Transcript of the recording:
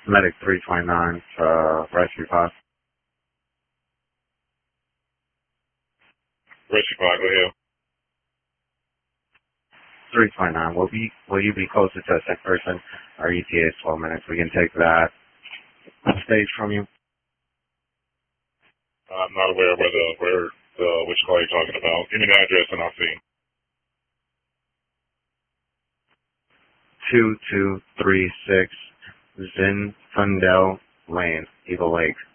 Medic 329 rescue pod. Rescue pod, go ahead. 329. Will you be closer to a sick person? Our ETA is 12 minutes. We can take that stage from you. I'm not aware of which call you're talking about. Give me the address and I'll see. 2236 Zinfandel Lane, Eagle Lake.